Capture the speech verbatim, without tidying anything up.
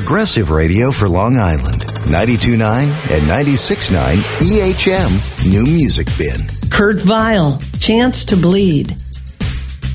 progressive radio for Long Island. ninety-two point nine and ninety-six point nine E H M New Music Bin. Kurt Vile, Chance to Bleed.